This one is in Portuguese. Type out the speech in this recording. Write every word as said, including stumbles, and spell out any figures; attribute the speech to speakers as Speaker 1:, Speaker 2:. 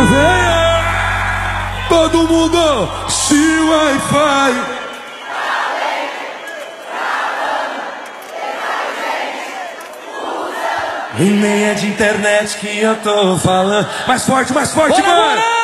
Speaker 1: venha. Todo mundo, se Wi-Fi. E nem é de internet que eu tô falando. Mais forte, mais forte,
Speaker 2: Bora,
Speaker 1: mano!
Speaker 2: bora!